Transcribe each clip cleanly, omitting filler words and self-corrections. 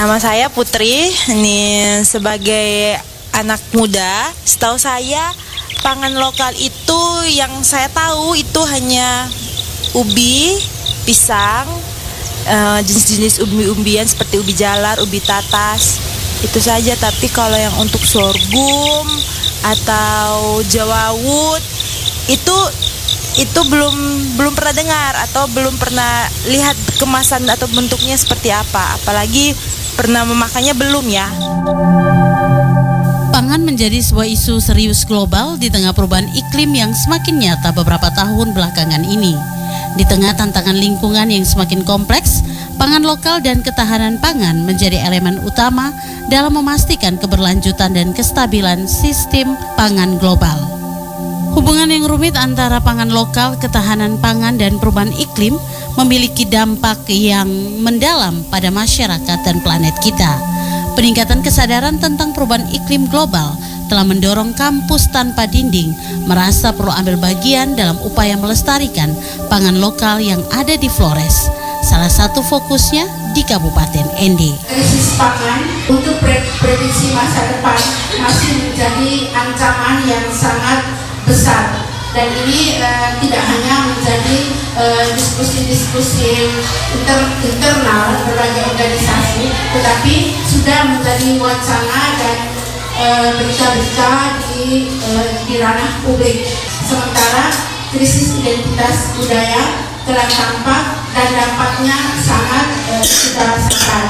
Nama saya Putri, ini sebagai anak muda. Setahu saya pangan lokal itu yang saya tahu itu hanya ubi, pisang, jenis-jenis umbi-umbian seperti ubi jalar, ubi tatas, itu saja. Tapi kalau yang untuk sorghum atau jawawut itu belum pernah dengar atau belum pernah lihat kemasan atau bentuknya seperti apa. Apalagi pernah memakannya belum ya. Pangan menjadi sebuah isu serius global di tengah perubahan iklim yang semakin nyata beberapa tahun belakangan ini. Di tengah tantangan lingkungan yang semakin kompleks, pangan lokal dan ketahanan pangan menjadi elemen utama dalam memastikan keberlanjutan dan kestabilan sistem pangan global. Hubungan yang rumit antara pangan lokal, ketahanan pangan, dan perubahan iklim memiliki dampak yang mendalam pada masyarakat dan planet kita. Peningkatan kesadaran tentang perubahan iklim global telah mendorong Kampus Tanpa Dinding merasa perlu ambil bagian dalam upaya melestarikan pangan lokal yang ada di Flores. Salah satu fokusnya di Kabupaten Ende. Krisis pangan untuk prediksi masa depan masih menjadi ancaman yang sangat besar, dan ini tidak hanya menjadi diskusi-diskusi internal berbagai organisasi, tetapi sudah menjadi wacana dan berita-berita di ranah publik. Sementara krisis identitas budaya telah tampak dan dampaknya sangat sudah sekali.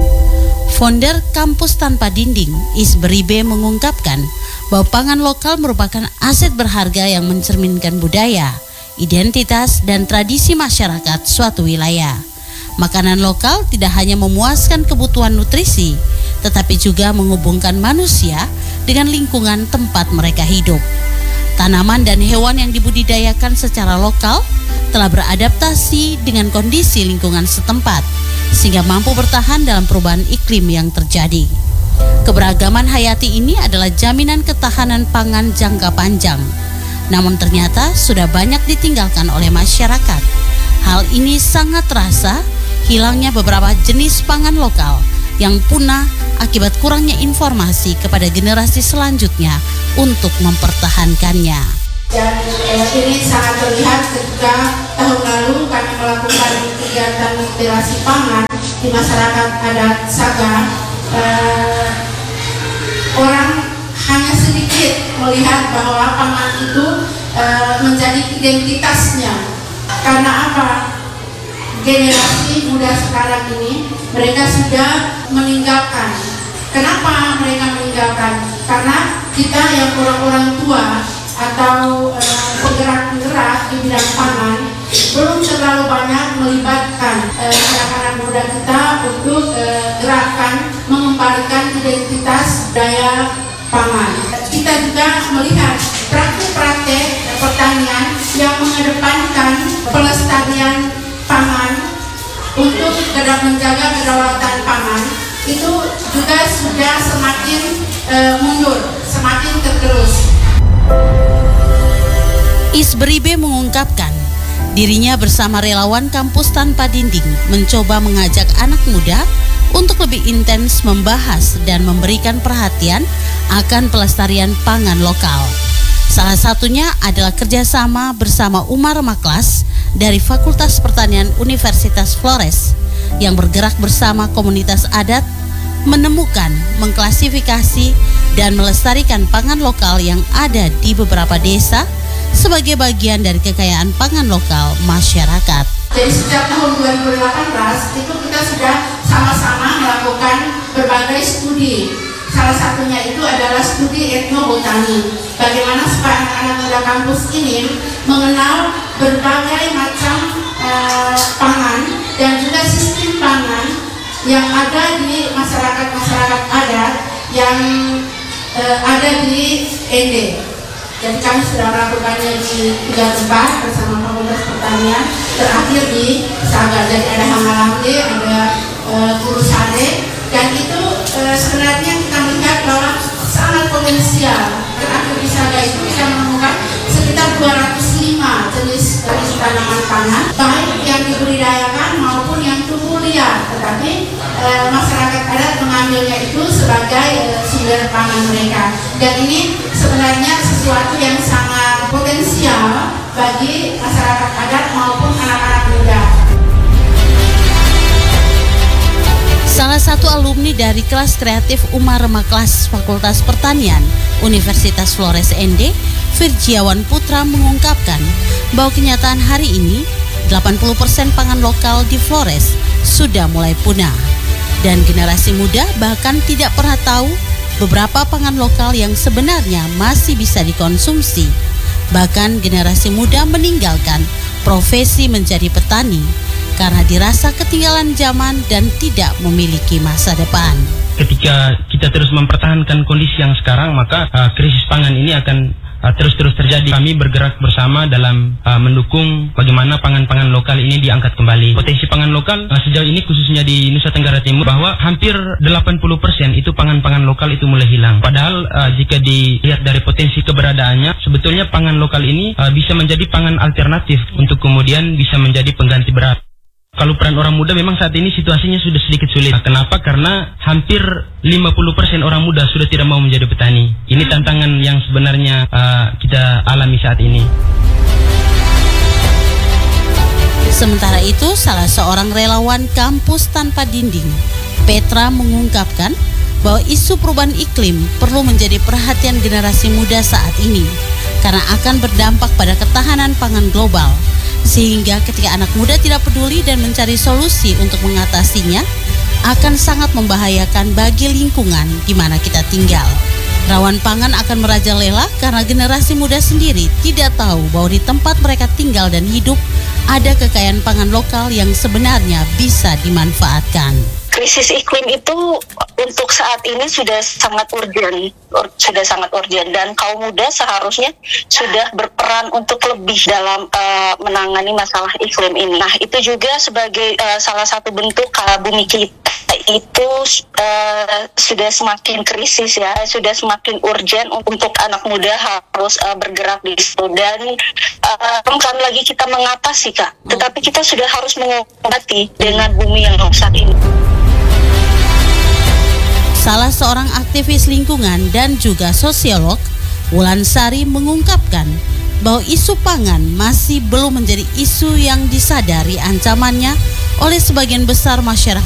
Founder Kampus Tanpa Dinding, Isberibe, mengungkapkan bahwa pangan lokal merupakan aset berharga yang mencerminkan budaya, identitas, dan tradisi masyarakat suatu wilayah. Makanan lokal tidak hanya memuaskan kebutuhan nutrisi, tetapi juga menghubungkan manusia dengan lingkungan tempat mereka hidup. Tanaman dan hewan yang dibudidayakan secara lokal telah beradaptasi dengan kondisi lingkungan setempat, sehingga mampu bertahan dalam perubahan iklim yang terjadi. Keberagaman hayati ini adalah jaminan ketahanan pangan jangka panjang. Namun ternyata sudah banyak ditinggalkan oleh masyarakat. Hal ini sangat terasa hilangnya beberapa jenis pangan lokal yang punah akibat kurangnya informasi kepada generasi selanjutnya untuk mempertahankannya. Dan ini sangat terlihat ketika tahun lalu kami melakukan kegiatan literasi pangan di masyarakat adat Saga. Orang hanya sedikit melihat bahwa pangan itu menjadi identitasnya. Karena apa? Generasi muda sekarang ini mereka sudah meninggalkan. Kenapa mereka meninggalkan? Karena kita yang orang-orang tua atau penggerak-penggerak di bidang pangan belum terlalu banyak melibatkan anak-anak muda kita untuk gerakan mengembalikan identitas budaya pangan. Kita juga melihat praktik-praktik pertanian yang mengedepankan pelestarian pangan untuk menjaga kedaulatan pangan itu juga sudah semakin mundur, semakin tergerus. Isberibe mengungkapkan dirinya bersama relawan Kampus Tanpa Dinding mencoba mengajak anak muda untuk lebih intens membahas dan memberikan perhatian akan pelestarian pangan lokal. Salah satunya adalah kerjasama bersama Umar Maklas dari Fakultas Pertanian Universitas Flores yang bergerak bersama komunitas adat menemukan, mengklasifikasi, dan melestarikan pangan lokal yang ada di beberapa desa sebagai bagian dari kekayaan pangan lokal masyarakat. Jadi sejak tahun 2018 itu kita sudah sama-sama melakukan berbagai studi. Salah satunya itu adalah studi etnobotani. Bagaimana supaya anak-anak muda kampus ini mengenal berbagai macam pangan dan juga sistem pangan yang ada di masyarakat-masyarakat adat yang ada di Ende. Jadi kami sudah melakukannya di 3 tempat bersama Fakultas Pertanian, terakhir di Saga. Jadi ada Hangalamde, ada Guru Sade, dan itu sebenarnya kita melihat bahwa sangat potensial. Terakhir di Saga itu kita menemukan sekitar 205 jenis tanaman pangan, baik yang dibudidayakan maupun yang tumbuh liar, tetapi masyarakat adat mengambilnya itu sebagai sumber pangan mereka. Dan ini sebenarnya sesuatu yang sangat potensial bagi masyarakat adat maupun anak-anak muda. Salah satu alumni dari kelas kreatif Umarema kelas Fakultas Pertanian Universitas Flores ND, Virgiawan Putra mengungkapkan bahwa kenyataan hari ini 80% pangan lokal di Flores sudah mulai punah. Dan generasi muda bahkan tidak pernah tahu beberapa pangan lokal yang sebenarnya masih bisa dikonsumsi. Bahkan generasi muda meninggalkan profesi menjadi petani karena dirasa ketinggalan zaman dan tidak memiliki masa depan. Ketika kita terus mempertahankan kondisi yang sekarang, maka krisis pangan ini akan terus-terus terjadi. Kami bergerak bersama dalam mendukung bagaimana pangan-pangan lokal ini diangkat kembali. Potensi pangan lokal sejauh ini khususnya di Nusa Tenggara Timur bahwa hampir 80% itu pangan-pangan lokal itu mulai hilang. Padahal jika dilihat dari potensi keberadaannya, sebetulnya pangan lokal ini bisa menjadi pangan alternatif untuk kemudian bisa menjadi pengganti beras. Kalau peran orang muda memang saat ini situasinya sudah sedikit sulit. Kenapa? Karena hampir 50% orang muda sudah tidak mau menjadi petani. Ini tantangan yang sebenarnya kita alami saat ini. Sementara itu, salah seorang relawan kampus tanpa dinding, Petra, mengungkapkan bahwa isu perubahan iklim perlu menjadi perhatian generasi muda saat ini karena akan berdampak pada ketahanan pangan global. Sehingga ketika anak muda tidak peduli dan mencari solusi untuk mengatasinya, akan sangat membahayakan bagi lingkungan di mana kita tinggal. Rawan pangan akan merajalela karena generasi muda sendiri tidak tahu bahwa di tempat mereka tinggal dan hidup ada kekayaan pangan lokal yang sebenarnya bisa dimanfaatkan. Krisis iklim itu untuk saat ini sudah sangat urgent dan kaum muda seharusnya sudah berperan untuk lebih dalam menangani masalah iklim ini. Nah, itu juga sebagai salah satu bentuk bumi kita itu sudah semakin krisis ya, sudah semakin urgent untuk anak muda harus bergerak di situ. Dan bukan lagi kita mengatasi, Kak, tetapi kita sudah harus mengobati dengan bumi yang rusak ini. Salah seorang aktivis lingkungan dan juga sosiolog, Wulan Sari, mengungkapkan bahwa isu pangan masih belum menjadi isu yang disadari ancamannya oleh sebagian besar masyarakat